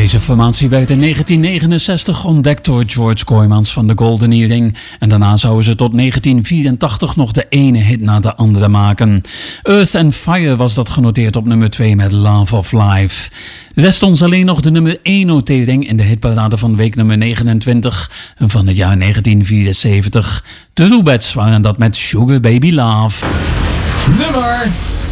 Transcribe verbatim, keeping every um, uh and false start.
Deze formatie werd in negentien negenenzestig ontdekt door George Kooijmans van de Golden Earring en daarna zouden ze tot negentien vierentachtig nog de ene hit na de andere maken. Earth and Fire was dat genoteerd op nummer twee met Love of Life. Rest ons alleen nog de nummer één notering in de hitparade van week nummer negenentwintig van het jaar negentien vierenzeventig. De Rubettes waren dat met Sugar Baby Love. Nummer